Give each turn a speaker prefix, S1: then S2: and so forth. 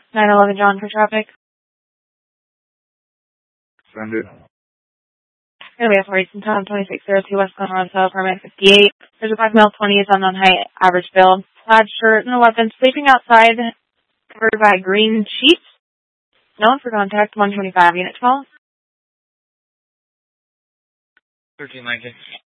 S1: 911 John for traffic.
S2: Send it.
S1: Gonna be a 418 Tom 2602 West Glen Road, apartment 58. There's a 5 male 20 is unknown height, average build, plaid shirt, no weapon, sleeping outside, covered by green sheets. Known for contact 125, unit 12.
S2: 1319.